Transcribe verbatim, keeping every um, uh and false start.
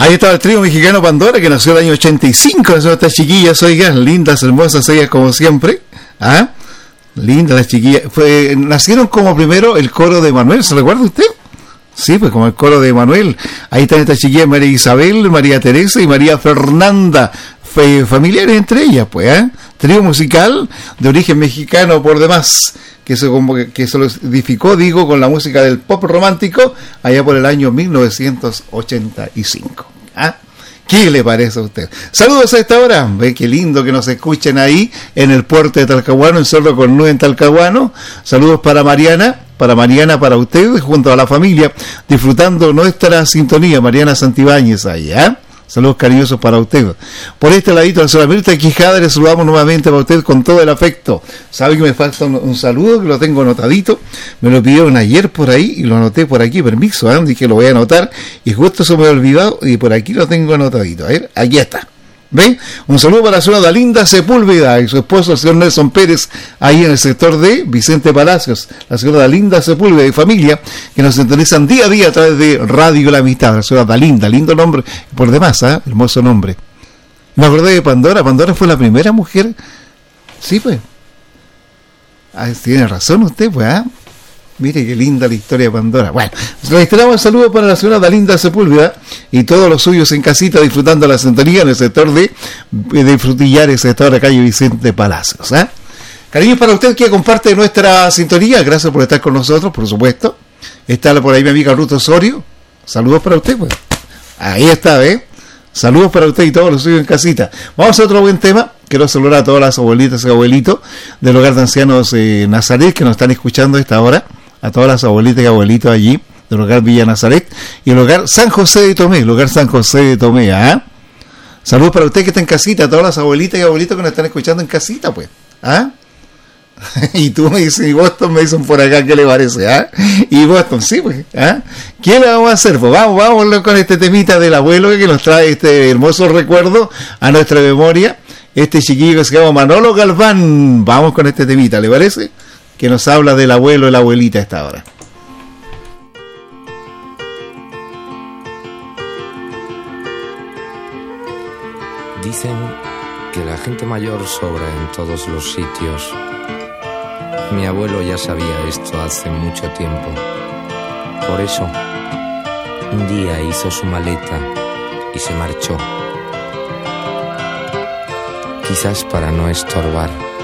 Ahí estaba el trío mexicano Pandora, que nació en el año ochenta y cinco. Nació estas chiquillas, oigan, lindas, hermosas ellas como siempre. ¿Ah? Lindas las chiquillas. Fue, nacieron como primero el coro de Manuel, ¿se recuerda usted? Sí, pues como el coro de Manuel. Ahí están estas chiquillas, María Isabel, María Teresa y María Fernanda. Fe, familiares entre ellas, pues, ¿eh? Trío musical de origen mexicano por demás, que se, como que, que se lo edificó, digo, con la música del pop romántico allá por el año mil novecientos ochenta y cinco. ¿Ah? ¿Qué le parece a usted? Saludos a esta hora. Ve qué lindo que nos escuchen ahí en el puerto de Talcahuano, en Cerro con Nube en Talcahuano. Saludos para Mariana, para Mariana, para ustedes, junto a la familia, disfrutando nuestra sintonía. Mariana Santibáñez ahí, ¿ah? ¿eh? Saludos cariñosos para usted. Por este ladito, al señor Mirta Quijada, le saludamos nuevamente para usted con todo el afecto. Sabe que me falta un, un saludo, que lo tengo anotadito. Me lo pidieron ayer por ahí y lo anoté por aquí. Permiso, ¿eh? Dije lo voy a anotar y justo se me ha olvidado y por aquí lo tengo anotadito. A ver, aquí está. ¿Ven? Un saludo para la señora Dalinda Sepúlveda y su esposo, el señor Nelson Pérez, ahí en el sector de Vicente Palacios. La señora Dalinda Sepúlveda y familia, que nos sintonizan día a día a través de Radio La Amistad. La señora Dalinda, lindo nombre, por demás, ¿eh? Hermoso nombre. Me acordé de Pandora. Pandora fue la primera mujer. Sí, pues. Ah, tiene razón usted, pues, ¿ah? ¿eh? Mire qué linda la historia de Pandora. Bueno, registramos el saludo para la señora Dalinda Sepúlveda y todos los suyos en casita disfrutando la sintonía en el sector de, de Frutillares, sector de calle Vicente Palacios. ¿eh? Cariños para usted que comparte nuestra sintonía. Gracias por estar con nosotros, por supuesto. Está por ahí mi amiga Ruth Osorio. Saludos para usted, pues. Ahí está, ¿eh? Saludos para usted y todos los suyos en casita. Vamos a otro buen tema. Quiero saludar a todas las abuelitas y abuelitos del hogar de ancianos eh, Nazaret que nos están escuchando a esta hora. A todas las abuelitas y abuelitos allí del hogar Villa Nazaret y el hogar San José de Tomé, el hogar San José de Tomé. ¿Ah? Saludos para usted que está en casita, a todas las abuelitas y abuelitos que nos están escuchando en casita, pues. ¿Ah? Y tú me dices, y Boston me dicen por acá, ¿qué le parece? ¿Ah? Y Boston, sí, pues. ¿Ah? ¿Qué le vamos a hacer? Pues vamos, vamos con este temita del abuelo que nos trae este hermoso recuerdo a nuestra memoria. Este chiquillo que se llama Manolo Galván. Vamos con este temita, ¿le parece? Que nos habla del abuelo y la abuelita a esta hora. Dicen que la gente mayor sobra en todos los sitios. Mi abuelo ya sabía esto hace mucho tiempo. Por eso, un día hizo su maleta y se marchó. Quizás para no estorbar.